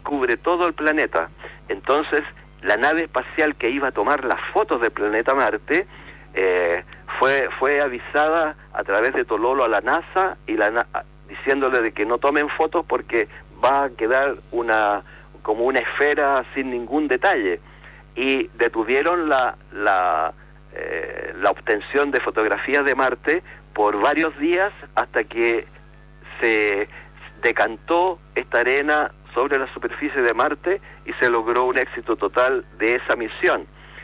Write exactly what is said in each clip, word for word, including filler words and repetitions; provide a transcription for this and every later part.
cubre todo el planeta. Entonces, la nave espacial que iba a tomar las fotos del planeta Marte eh, fue fue avisada a través de Tololo a la NASA y la na- diciéndole de que no tomen fotos porque va a quedar una como una esfera sin ningún detalle, y detuvieron la la eh, la obtención de fotografías de Marte por varios días hasta que se decantó esta arena sobre la superficie de Marte y se logró un éxito total de esa misión.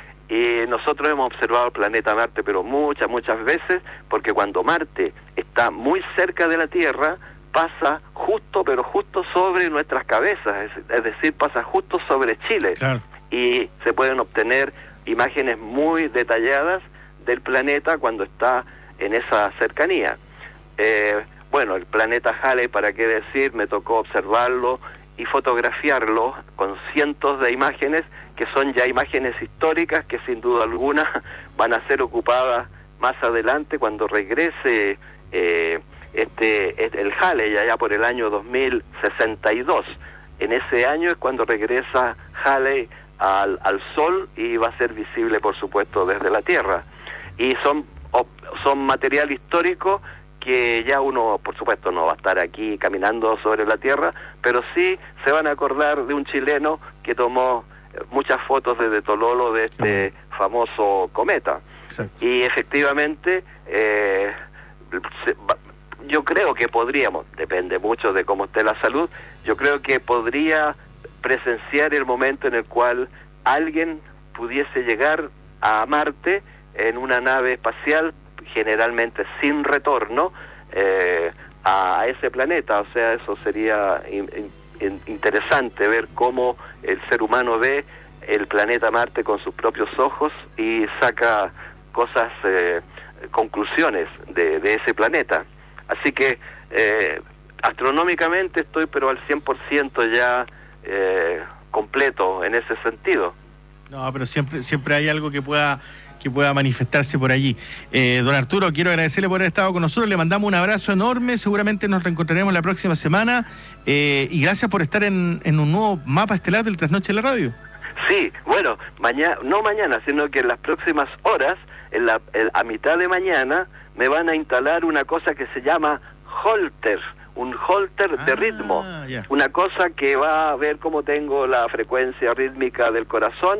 Y nosotros hemos observado el planeta Marte, pero muchas, muchas veces, porque cuando Marte está muy cerca de la Tierra, pasa justo, pero justo sobre nuestras cabezas, es, es decir, pasa justo sobre Chile. Claro. Y se pueden obtener imágenes muy detalladas del planeta cuando está en esa cercanía. Eh, bueno, el planeta Halley, para qué decir, me tocó observarlo y fotografiarlo con cientos de imágenes que son ya imágenes históricas que sin duda alguna van a ser ocupadas más adelante cuando regrese eh, este, este el Halley allá por el año dos mil sesenta y dos. En ese año es cuando regresa Halley al, al Sol y va a ser visible, por supuesto, desde la Tierra. Y son, son material histórico que ya uno, por supuesto, no va a estar aquí caminando sobre la Tierra, pero sí se van a acordar de un chileno que tomó muchas fotos desde Tololo de este uh-huh. famoso cometa. Exacto. Y efectivamente, eh, se, yo creo que podríamos, depende mucho de cómo esté la salud, yo creo que podría presenciar el momento en el cual alguien pudiese llegar a Marte en una nave espacial, generalmente sin retorno, eh, a ese planeta. O sea, eso sería in, in, interesante ver cómo el ser humano ve el planeta Marte con sus propios ojos y saca cosas, eh, conclusiones de, de ese planeta. Así que eh, astronómicamente estoy pero al cien por ciento ya eh, completo en ese sentido. No, pero siempre siempre hay algo que pueda que pueda manifestarse por allí. Eh, don Arturo, quiero agradecerle por haber estado con nosotros, le mandamos un abrazo enorme, seguramente nos reencontraremos la próxima semana, eh, y gracias por estar en, en un nuevo mapa estelar del Trasnoche de la Radio. Sí, bueno, mañana, no mañana, sino que en las próximas horas, en la, en, a mitad de mañana, me van a instalar una cosa que se llama holter, un holter ah, de ritmo, yeah. Una cosa que va a ver cómo tengo la frecuencia rítmica del corazón,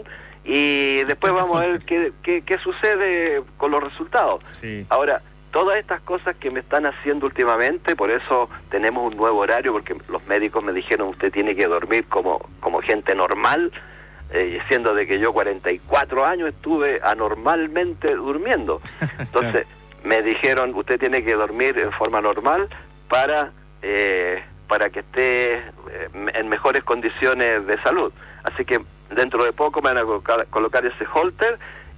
y después vamos a ver qué, qué, qué sucede con los resultados. Sí. Ahora, todas estas cosas que me están haciendo últimamente, por eso tenemos un nuevo horario, porque los médicos me dijeron, usted tiene que dormir como, como gente normal, eh, siendo de que yo cuarenta y cuatro años estuve anormalmente durmiendo. Entonces, me dijeron, usted tiene que dormir en forma normal para, eh, para que esté eh, en mejores condiciones de salud. Así que dentro de poco me van a colocar, colocar ese holter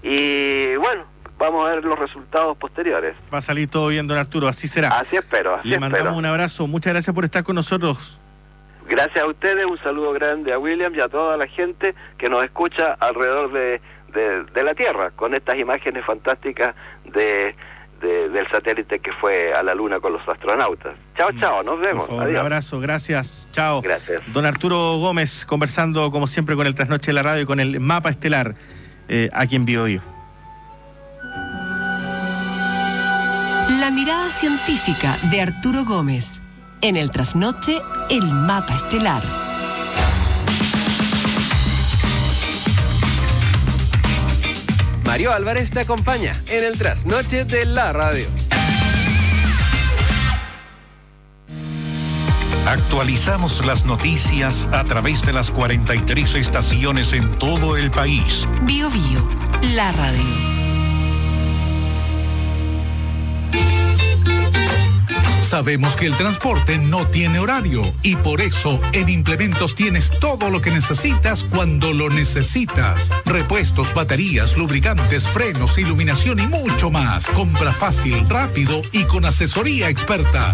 y bueno, vamos a ver los resultados posteriores. Va a salir todo bien, don Arturo, así será. Así espero, así Le mandamos espero. un abrazo, muchas gracias por estar con nosotros. Gracias a ustedes, un saludo grande a William y a toda la gente que nos escucha alrededor de, de, de la Tierra, con estas imágenes fantásticas de, de del satélite que fue a la Luna con los astronautas. Chao, chao, nos vemos. Por favor, adiós. Un abrazo, gracias, chao. Gracias. Don Arturo Gómez, conversando como siempre con el Trasnoche de la Radio y con el mapa estelar, eh, aquí en Bio Bio. La mirada científica de Arturo Gómez. En el Trasnoche, el mapa estelar. Mario Álvarez te acompaña en el Trasnoche de la Radio. Actualizamos las noticias a través de las cuarenta y tres estaciones en todo el país. Bio Bio, la radio. Sabemos que el transporte no tiene horario y por eso en Implementos tienes todo lo que necesitas cuando lo necesitas. Repuestos, baterías, lubricantes, frenos, iluminación y mucho más. Compra fácil, rápido y con asesoría experta.